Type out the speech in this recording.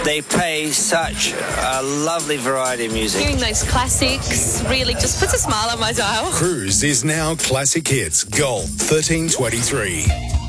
they play such a lovely variety of music. Hearing those classics really just puts a smile on my dial. Cruise is now Classic Hits Gold 1323.